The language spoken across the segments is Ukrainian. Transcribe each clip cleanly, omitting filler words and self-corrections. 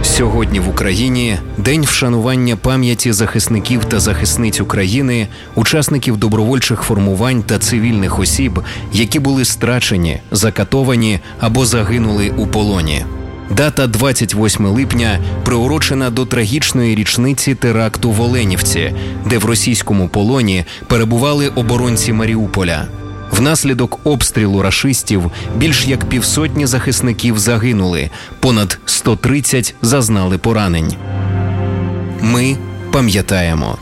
Сьогодні в Україні День вшанування пам'яті захисників та захисниць України, учасників добровольчих формувань та цивільних осіб, які були страчені, закатовані або загинули у полоні. Дата 28 липня приурочена до трагічної річниці теракту в Оленівці, де в російському полоні перебували оборонці Маріуполя. Внаслідок обстрілу рашистів більш як 500 захисників загинули, понад 130 зазнали поранень. Ми пам'ятаємо.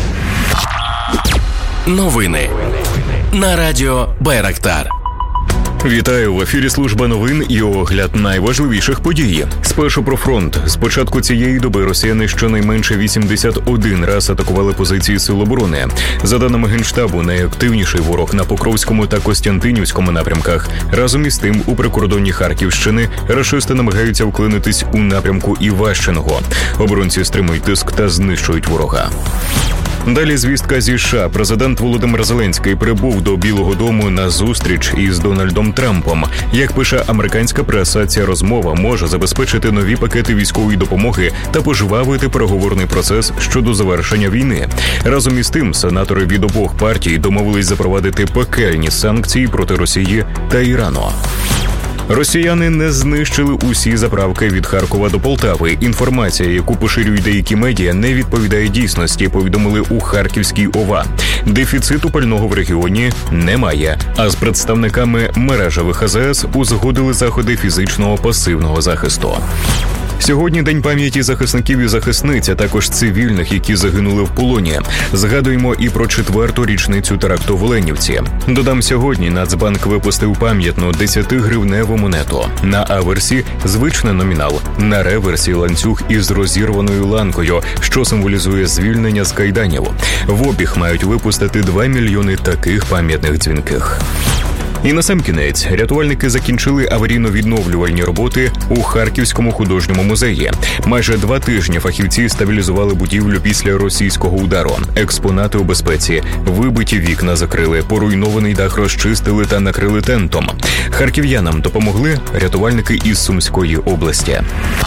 Новини на радіо Байрактар. Вітаю, в ефірі служба новин і огляд найважливіших подій. Спершу про фронт. З початку цієї доби росіяни щонайменше 81 раз атакували позиції Сил оборони. За даними Генштабу, найактивніший ворог на Покровському та Костянтинівському напрямках. Разом із тим, у прикордонні Харківщини рашисти намагаються вклинитись у напрямку Іващеного. Оборонці стримують тиск та знищують ворога. Далі звістка зі США. Президент Володимир Зеленський прибув до Білого дому на зустріч із Дональдом Трампом. Як пише американська преса, ця розмова може забезпечити нові пакети військової допомоги та пожвавити переговорний процес щодо завершення війни. Разом із тим, сенатори від обох партій домовились запровадити пекельні санкції проти Росії та Ірану. Росіяни не знищили усі заправки від Харкова до Полтави. Інформація, яку поширюють деякі медіа, не відповідає дійсності, повідомили у Харківській ОВА. Дефіциту пального в регіоні немає, а з представниками мережевих АЗС узгодили заходи фізичного пасивного захисту. Сьогодні День пам'яті захисників і захисниць, а також цивільних, які загинули в полоні. Згадуємо і про 4-ту річницю теракту в Оленівці. Додам, сьогодні Нацбанк випустив пам'ятну 10-гривневу монету. На аверсі – звичний номінал, на реверсі – ланцюг із розірваною ланкою, що символізує звільнення з кайданів. В обіг мають випустити 2 мільйони таких пам'ятних дзвінких. І насамкінець, рятувальники закінчили аварійно-відновлювальні роботи у Харківському художньому музеї. Майже 2 тижні фахівці стабілізували будівлю після російського удару. Експонати у безпеці, вибиті вікна закрили, поруйнований дах розчистили та накрили тентом. Харків'янам допомогли рятувальники із Сумської області.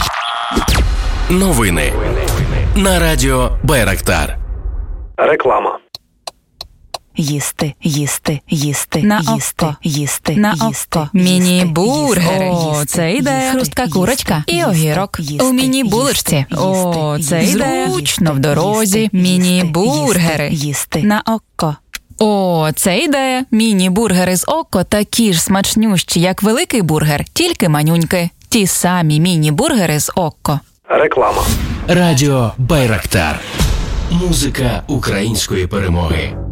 Новини на радіо Байрактар. Реклама. Їсти, їсти, їсти, на їсти, око, їсти, на їсти, око. Міні-бургери. їсти, Це ідея. Хрустка курочка і огірок. їсти, У міні-булочці. О, це ідея. Зручно в дорозі. Міні-бургери. Їсти на око. О, це ідея. Міні-бургери з око такі ж смачнющі, як великий бургер, тільки манюньки. Ті самі міні-бургери з око. Реклама. Радіо Байрактар. Музика української перемоги.